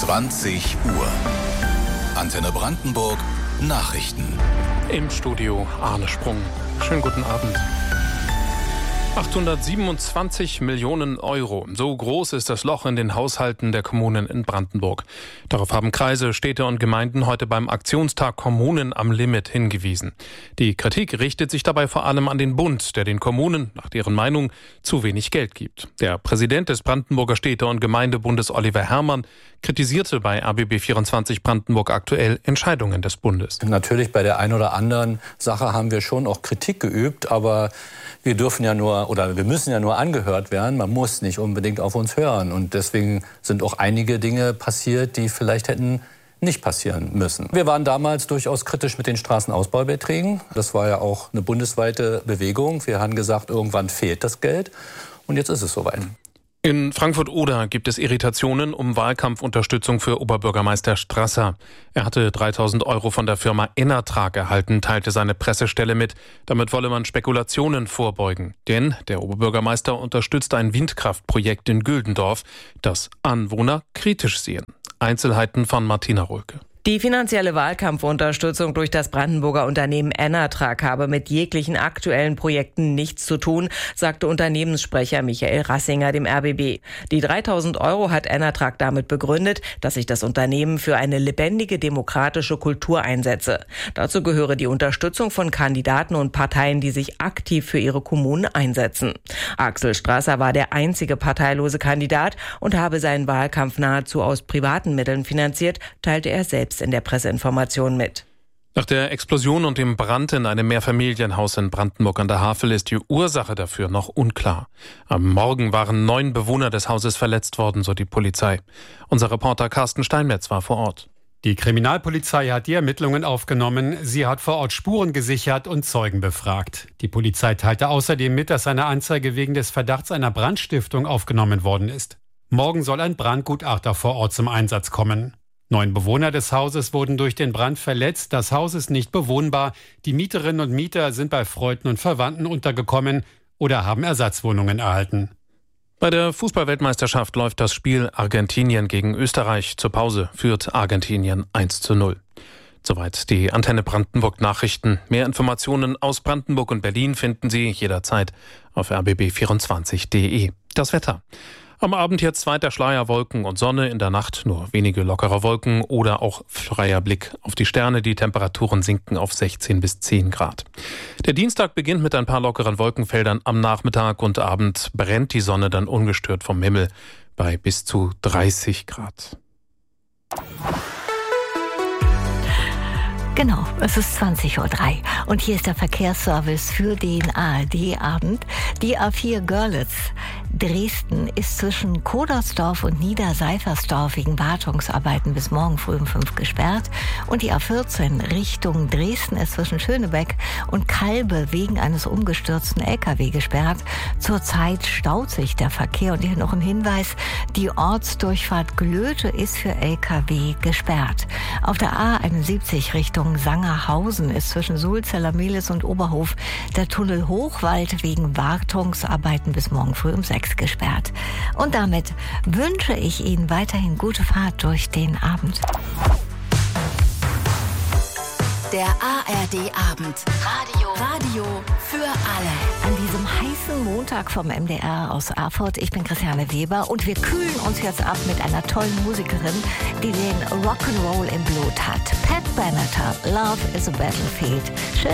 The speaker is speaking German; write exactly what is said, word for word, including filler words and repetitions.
zwanzig Uhr. Antenne Brandenburg Nachrichten. Im Studio Arne Sprung. Schönen guten Abend. achthundertsiebenundzwanzig Millionen Euro. So groß ist das Loch in den Haushalten der Kommunen in Brandenburg. Darauf haben Kreise, Städte und Gemeinden heute beim Aktionstag Kommunen am Limit hingewiesen. Die Kritik richtet sich dabei vor allem an den Bund, der den Kommunen, nach deren Meinung, zu wenig Geld gibt. Der Präsident des Brandenburger Städte- und Gemeindebundes, Oliver Herrmann, kritisierte bei A B B vierundzwanzig Brandenburg aktuell Entscheidungen des Bundes. Natürlich bei der einen oder anderen Sache haben wir schon auch Kritik geübt, aber wir dürfen ja nur oder wir müssen ja nur angehört werden. Man muss nicht unbedingt auf uns hören. Und deswegen sind auch einige Dinge passiert, die vielleicht hätten nicht passieren müssen. Wir waren damals durchaus kritisch mit den Straßenausbaubeträgen. Das war ja auch eine bundesweite Bewegung. Wir haben gesagt, irgendwann fehlt das Geld. Und jetzt ist es soweit. In Frankfurt-Oder gibt es Irritationen um Wahlkampfunterstützung für Oberbürgermeister Strasser. Er hatte dreitausend Euro von der Firma Enertrag erhalten, teilte seine Pressestelle mit. Damit wolle man Spekulationen vorbeugen. Denn der Oberbürgermeister unterstützt ein Windkraftprojekt in Güldendorf, das Anwohner kritisch sehen. Einzelheiten von Martina Rulke. Die finanzielle Wahlkampfunterstützung durch das Brandenburger Unternehmen Enertrag habe mit jeglichen aktuellen Projekten nichts zu tun, sagte Unternehmenssprecher Michael Rassinger dem R B B. Die dreitausend Euro hat Enertrag damit begründet, dass sich das Unternehmen für eine lebendige demokratische Kultur einsetze. Dazu gehöre die Unterstützung von Kandidaten und Parteien, die sich aktiv für ihre Kommunen einsetzen. Axel Strasser war der einzige parteilose Kandidat und habe seinen Wahlkampf nahezu aus privaten Mitteln finanziert, teilte er selbst in der Presseinformation mit. Nach der Explosion und dem Brand in einem Mehrfamilienhaus in Brandenburg an der Havel ist die Ursache dafür noch unklar. Am Morgen waren neun Bewohner des Hauses verletzt worden, so die Polizei. Unser Reporter Carsten Steinmetz war vor Ort. Die Kriminalpolizei hat die Ermittlungen aufgenommen. Sie hat vor Ort Spuren gesichert und Zeugen befragt. Die Polizei teilte außerdem mit, dass eine Anzeige wegen des Verdachts einer Brandstiftung aufgenommen worden ist. Morgen soll ein Brandgutachter vor Ort zum Einsatz kommen. Neun Bewohner des Hauses wurden durch den Brand verletzt. Das Haus ist nicht bewohnbar. Die Mieterinnen und Mieter sind bei Freunden und Verwandten untergekommen oder haben Ersatzwohnungen erhalten. Bei der Fußball-Weltmeisterschaft läuft das Spiel Argentinien gegen Österreich. Zur Pause führt Argentinien eins zu null. Soweit die Antenne Brandenburg Nachrichten. Mehr Informationen aus Brandenburg und Berlin finden Sie jederzeit auf r b b vierundzwanzig punkt d e. Das Wetter. Am Abend jetzt weiter Schleier, Wolken und Sonne, in der Nacht nur wenige lockere Wolken oder auch freier Blick auf die Sterne. Die Temperaturen sinken auf sechzehn bis zehn Grad. Der Dienstag beginnt mit ein paar lockeren Wolkenfeldern. Am Nachmittag und Abend brennt die Sonne dann ungestört vom Himmel bei bis zu dreißig Grad. Genau, es ist zwanzig Uhr drei und hier ist der Verkehrsservice für den A R D-Abend. Die A vier Görlitz Dresden ist zwischen Kodersdorf und Niederseifersdorf wegen Wartungsarbeiten bis morgen früh um fünf gesperrt. Und die A vierzehn Richtung Dresden ist zwischen Schönebeck und Kalbe wegen eines umgestürzten L K W gesperrt. Zurzeit staut sich der Verkehr. Und hier noch ein Hinweis, die Ortsdurchfahrt Glöte ist für L K W gesperrt. Auf der A einundsiebzig Richtung Sangerhausen ist zwischen Sulzeller Mehlis und Oberhof der Tunnel Hochwald wegen Wartungsarbeiten bis morgen früh um sechs gesperrt. Und damit wünsche ich Ihnen weiterhin gute Fahrt durch den Abend. Der A R D-Abend. Radio. Radio für alle. An diesem heißen Montag vom M D R aus Erfurt. Ich bin Christiane Weber und wir kühlen uns jetzt ab mit einer tollen Musikerin, die den Rock'n'Roll im Blut hat. Pat Benatar, Love is a Battlefield. Schön.